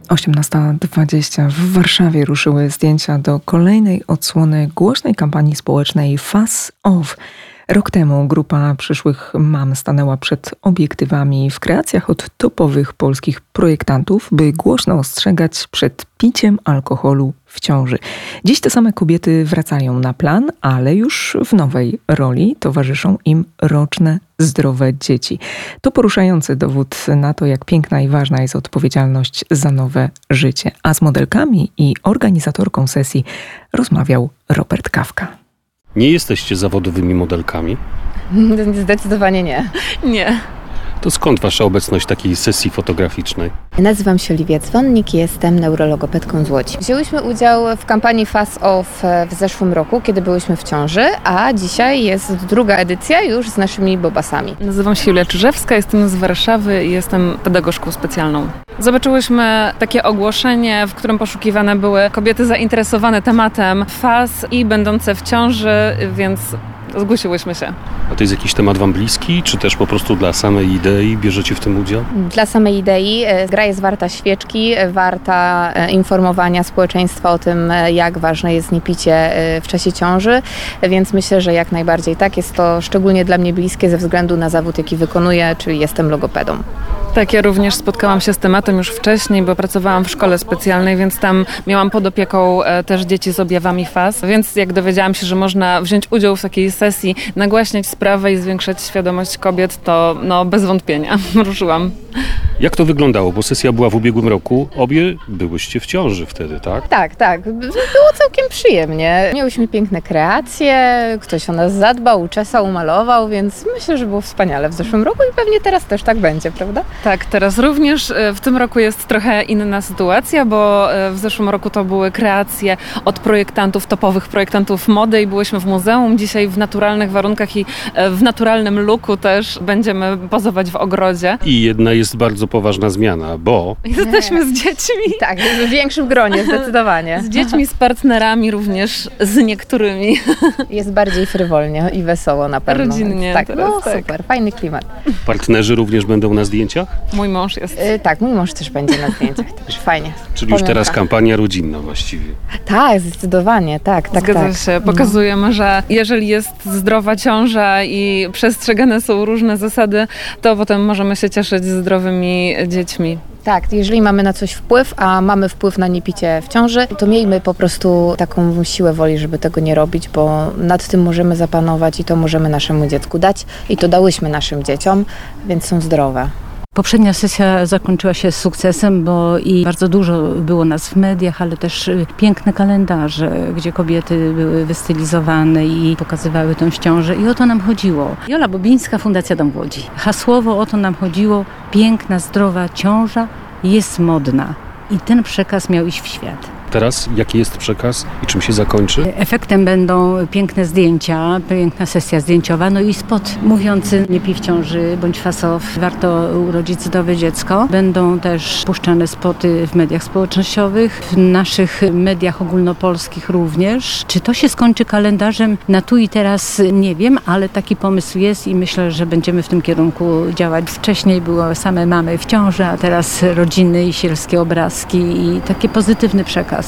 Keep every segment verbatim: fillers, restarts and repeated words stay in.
osiemnasta dwadzieścia w Warszawie ruszyły zdjęcia do kolejnej odsłony głośnej kampanii społecznej Face Off. Rok temu grupa przyszłych mam stanęła przed obiektywami w kreacjach od topowych polskich projektantów, by głośno ostrzegać przed piciem alkoholu w ciąży. Dziś te same kobiety wracają na plan, ale już w nowej roli towarzyszą im roczne, zdrowe dzieci. To poruszający dowód na to, jak piękna i ważna jest odpowiedzialność za nowe życie. A z modelkami i organizatorką sesji rozmawiał Robert Kawka. Nie jesteście zawodowymi modelkami? Zdecydowanie nie. Nie. To skąd wasza obecność w takiej sesji fotograficznej? Nazywam się Oliwia Dzwonnik i jestem neurologopedką z Łodzi. Wzięłyśmy udział w kampanii Face Off w zeszłym roku, kiedy byłyśmy w ciąży, a dzisiaj jest druga edycja już z naszymi bobasami. Nazywam się Julia Czyżewska, jestem z Warszawy i jestem pedagogzką specjalną. Zobaczyłyśmy takie ogłoszenie, w którym poszukiwane były kobiety zainteresowane tematem F A S i będące w ciąży, więc zgłosiłyśmy się. A to jest jakiś temat wam bliski, czy też po prostu dla samej idei bierzecie w tym udział? Dla samej idei. Gra jest warta świeczki, warta informowania społeczeństwa o tym, jak ważne jest niepicie w czasie ciąży, więc myślę, że jak najbardziej tak. Jest to szczególnie dla mnie bliskie ze względu na zawód, jaki wykonuję, czyli jestem logopedą. Tak, ja również spotkałam się z tematem już wcześniej, bo pracowałam w szkole specjalnej, więc tam miałam pod opieką też dzieci z objawami F A S, więc jak dowiedziałam się, że można wziąć udział w takiej sesji, nagłaśniać sprawę i zwiększać świadomość kobiet, to no bez wątpienia ruszyłam. Jak to wyglądało? Bo sesja była w ubiegłym roku. Obie byłyście w ciąży wtedy, tak? Tak, tak. Było całkiem przyjemnie. Miałyśmy piękne kreacje, ktoś o nas zadbał, uczesał, umalował, więc myślę, że było wspaniale w zeszłym roku i pewnie teraz też tak będzie, prawda? Tak, teraz również. W tym roku jest trochę inna sytuacja, bo w zeszłym roku to były kreacje od projektantów, topowych projektantów mody i byłyśmy w muzeum. Dzisiaj w naturalnych warunkach i w naturalnym looku też będziemy pozować w ogrodzie. I jedna jest bardzo poważna zmiana, bo... Jesteśmy z dziećmi. Tak, w większym gronie zdecydowanie. Z dziećmi, z partnerami również, z niektórymi. Jest bardziej frywolnie i wesoło na pewno. Rodzinnie. Tak, teraz, no, tak. Super, fajny klimat. Partnerzy również będą na zdjęciach? Mój mąż jest. Yy, tak, mój mąż też będzie na zdjęciach, także fajnie. Czyli już Pamiątka. teraz kampania rodzinna właściwie. Tak, zdecydowanie, tak, tak, Zgadza tak. się. Pokazujemy, że jeżeli jest zdrowa ciąża i przestrzegane są różne zasady, to potem możemy się cieszyć zdrowymi dziećmi. Tak, jeżeli mamy na coś wpływ, a mamy wpływ na niepicie w ciąży, to miejmy po prostu taką siłę woli, żeby tego nie robić, bo nad tym możemy zapanować i to możemy naszemu dziecku dać i to dałyśmy naszym dzieciom, więc są zdrowe. Poprzednia sesja zakończyła się sukcesem, bo i bardzo dużo było nas w mediach, ale też piękne kalendarze, gdzie kobiety były wystylizowane i pokazywały tą ciążę. I o to nam chodziło. Jola Bobińska, Fundacja Dom w Łodzi. Hasłowo o to nam chodziło. Piękna, zdrowa ciąża jest modna. I ten przekaz miał iść w świat. Teraz jaki jest przekaz i czym się zakończy? Efektem będą piękne zdjęcia, piękna sesja zdjęciowa, no i spot mówiący nie pij w ciąży bądź Face Off, warto urodzić zdrowe dziecko. Będą też puszczane spoty w mediach społecznościowych, w naszych mediach ogólnopolskich również. Czy to się skończy kalendarzem na tu i teraz, nie wiem, ale taki pomysł jest i myślę, że będziemy w tym kierunku działać. Wcześniej były same mamy w ciąży, a teraz rodziny i sielskie obrazki i taki pozytywny przekaz.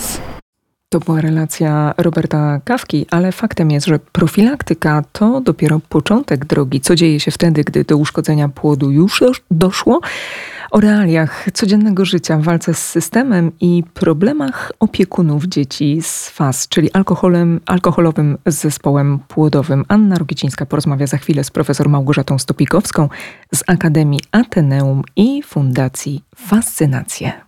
To była relacja Roberta Kawki, ale faktem jest, że profilaktyka to dopiero początek drogi. Co dzieje się wtedy, gdy do uszkodzenia płodu już doszło? O realiach codziennego życia, w walce z systemem i problemach opiekunów dzieci z F A S, czyli alkoholem, alkoholowym zespołem płodowym. Anna Rokicińska porozmawia za chwilę z profesor Małgorzatą Stopikowską z Akademii Ateneum i Fundacji Fascynacje.